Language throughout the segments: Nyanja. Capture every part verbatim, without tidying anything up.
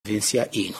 província ino.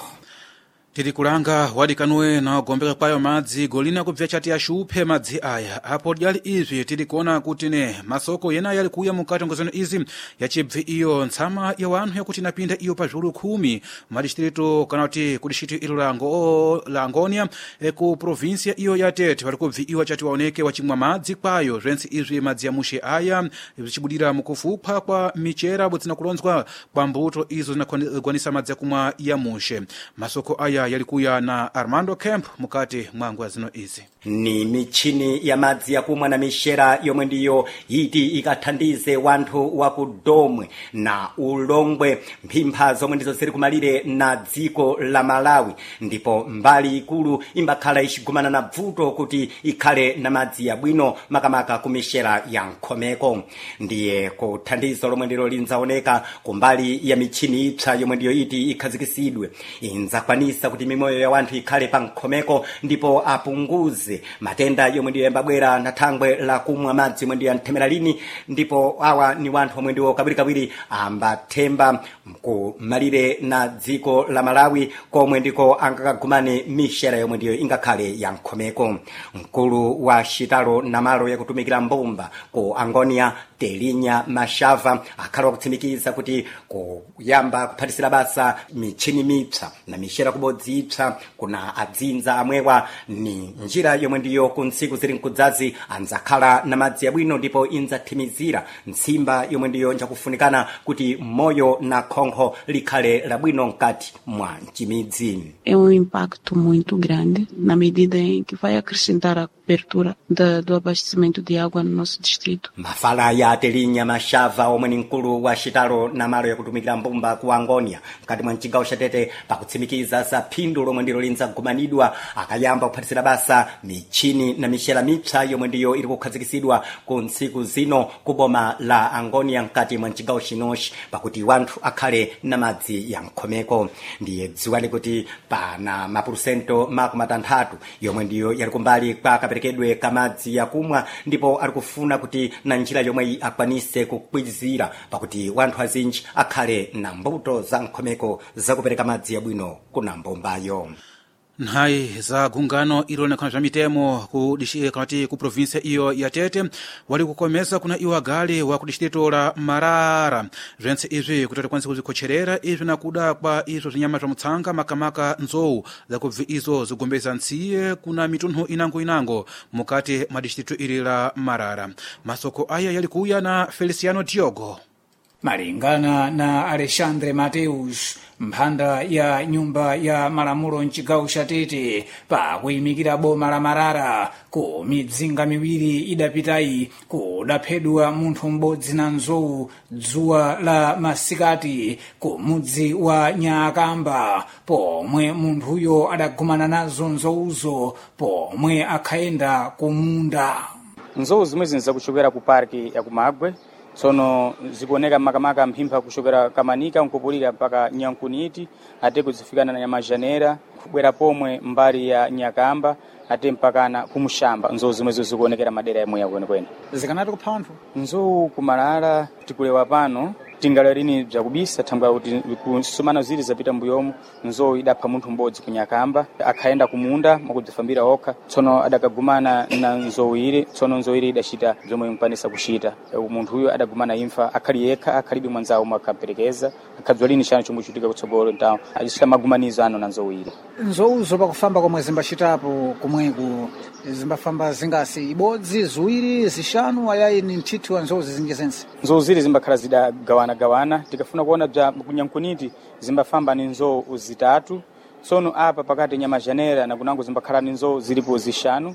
Tiri kulanga wadikanwe na gombeka kwayo madzi golina kubvya chati ashuphe madzi aya apo dyali izvi tiri kuona kuti ne masoko yena yali kuya mukati ngozano izi yachibvi iyo ntsama ya wanthu yakuti napinda iyo pa zhulu khumi madistrito kana kuti kudishito ilo la ngo la Angônia e ku província iyo ya Tete pali kubvi iyo chati waoneke wachimwa madzi kwayo zvensi izvi madzi ya mushe aya zichibudira mukufupha kwa michera budzina kulonzwa kwa mbuto izo zinagwanisa madzi akumwa ya mushe masoko aya yalikuya na Armando Camp mukati mwangu zino izi. Ni michini ya madzi ya kumwa na mishera yomwe ndiyo iti ikathandize wanthu wa kudomwe na ulongwe mphimpha zomwe ndizo ziri kumalire na dziko la Malawi ndipo mbali ikulu imbakhala ishigumana na bvuto kuti ikhale na madzi ya bwino makamaka ku mishera ya Nkhomeko. Ndiye kuthandizo lomwe ndilo linzaoneka kumbali ya michini ipsa yomwe ndiyo iti ikhazikisidwe inzakwanisa kuti mimoyo ya wanthu ikhale pa Nkhomeko ndipo apunguze matenda yomwe ndiyo yambabwera na thangwe la kumwa madzi yomwe ndiyo yanthemera lini ndipo awa ni wanthu omwe ndiwo kabirikabiri ambathemba kumalire na dziko la Malawi komwe ndiko angakagumane mishera yomwe ndiyo ingakhale ya Nkhomeko. Mkulu wa xitalo na malo yakutumikira mbumba ku Angônia Telinya Mashava akhala kutsimikiza kuti kuyamba kuphatisira basa michini mipsa na mishera kubodzi ipsa kuna adzinza amwewa ni njira yomwe ndiyo ku ntsiku ziri nkudzazi anzakhala na madzi yabwino ndipo inzathimizira ntsimba yomwe ndiyo njakufunikana kuti moyo na khonkho likhale labwino nkati mwa mchimidzi. É um impacto muito grande na medida em que vai acrescentar a cobertura da, do abastecimento de água no nosso distrito. Mafala ya Telinya Mashava omwe ni mkulu wa xitalo na malo yakutumikira mbumba ku Angônia nkati mwa mchigawo cha Tete pakutsimikiza sa phindu lomwe ndilo linzagumanidwa akayamba kuphatisira basa michini na mishera mipsa yomwe ndiyo iri kukhazikisidwa ku ntsiku zino kuboma la Angônia nkati mwa mchigawo chinochi pakuti wanthu akhale na madzi ya Nkhomeko. Ndiye dziwani kuti pana mapurusento makumi matanthatu yomwe ndiyo yali kumbali kwa kaperekedwe kamadzi yakumwa ndipo ari kufuna kuti na njira yomwe akwanise kukwizira pakuti wanthu azinji akhale na mbuto za Nkhomeko zakupereka madzi yabwino kuna mbombayo. Nhayi za gungano ilo linakhala za mitemo kudishi kanati ku província iyo ya Tete wali kukomesa kuna iwo agali wa kudistrito la Marara zvense izvi kuti atikwanise kuzikhocherera izvi nakuda kwa izo zinyama za mutsanga makamaka nzowu zakubvi izo zigombeza ntsiye kuna mitunthu inango inango mukati mwa distrito ili la Marara. Masoko aya yali kuya na Feliciano Diogo. Malingana na Alexandre Mateus mphanda ya nyumba ya malamulo mchigawo cha Tete pa kuyimikira boma la Marara ku midzinga miwiri idapitayi kudaphedwa munthu m'bodzi na nzowu dzuwa la masikati ku mudzi wa Nyakamba pomwe munthuyo adagumana nazo nzowuzo pomwe akhayenda kumunda. Nzowu zimwe zinza kuchokera ku parki ya Kumagwe sono zikuoneka makamaka mphimpha kuchokera Kamanika nkupulika mpaka Nyankuniti ate kuzifikana na Nyamajanera kubwera pomwe mbali ya Nyakamba ate mpakana kumushamba. Nzowu zimwezo zikuonekera madera yemwe yakuonekwene zikanati kupha anthu. Nzowu kumalala tikulewa pano tingala lini bzakubisa thamba kuti kusumana zili zapita mbuyomu nzowu idapha munthu m'bodzi ku Nyakamba akhayenda kumunda mwakudzifambira okha tsono adakagumana na nzowu ile tsono nzowu ile idachita zomwe impanisa kuchita munthu huyo adagumana imfa akhali yekha akhalibe mwanzawo makaperekeza akhadzwa lini chano chomwe chitika kutsogolo ntawo achita magumanizo ano na nzowu ile. Nzowuzo pakufamba komwe zimbachitapo komweku zimbafamba zingasi ibodzi ziwiri zishanu ayayi ni mthithu wa nzowu zingezense. Nzowu zili zimbakhala zidagawana gawana tikafuna kuona bya kunyankuniti zimbafamba ni nzowu zitatu sono apa pakati Nyamajanera na kunango zimbakhala ni nzowu zilipo zishanu.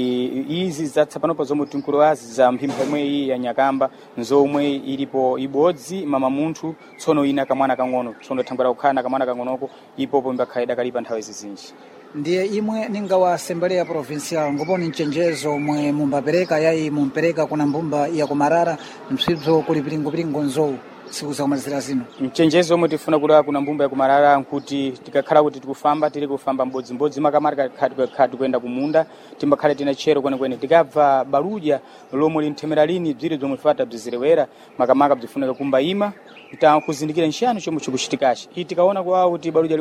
Izi zatsa panopa zomwe tinkulowazi za mphimpha imwe iyi ya Nyakamba nzowu imwe ilipo ibodzi mama munthu tsono ina kamwana kang'ono tsono thangwera kukhala kamwana kang'onoko ipopo imbakhala kalipa nthawi zizinji. Ndiye imwe ninga wa Assembleia Provincial ngoponi mchenjezo mwe mumbapereka yayi mumpereka kuna mbumba ya Kumarara msibzo kuli piringo piringo nzowu siku za kumalizira zino. Mchenjezo omwe tifuna kula kuna mbumba ya Kumarara nkuti tikakhala kuti tikufamba tiri kufamba mbodzi mbodzi makamaka khati kwenda kumunda timbakhala tina chero kwene kwene tikabva baluja lomwe linthemera lini bziri zomwe fata bzizirewera makamaka bzifunika kumba ima ita kuzindikira nshano chomwe chikuchitikachi. Iti kaona kwa kuti baluja